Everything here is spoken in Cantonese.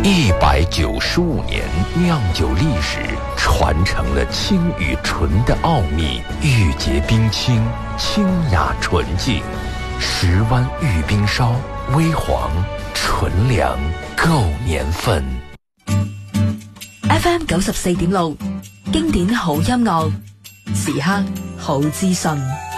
195年酿酒历史，传承了清与纯的奥秘，玉洁冰清，清雅纯净。10湾玉冰烧，微黄纯良，够年份。 FM 94.6，經典好音樂，時刻好資訊。